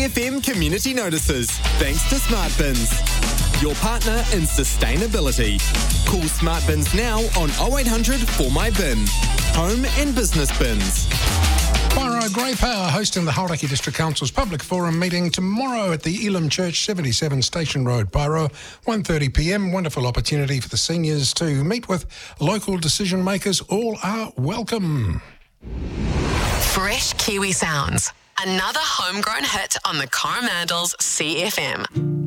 CFM community notices, thanks to Smart Bins, your partner in sustainability. Call Smart Bins now on 0800 4 My Bin. Home and business bins. Pyro Grey Power hosting the Hauraki District Council's Public Forum meeting tomorrow at the Elam Church, 77 Station Road, Pyro, 1:30pm. Wonderful opportunity for the seniors to meet with local decision makers. All are welcome. Fresh Kiwi sounds. Another homegrown hit on the Coromandels CFM.